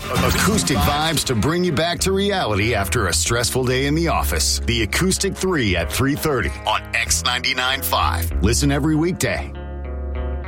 Acoustic vibes to bring you back to reality after a stressful day in the office. The Acoustic 3 at 3:30 on X99.5. Listen every weekday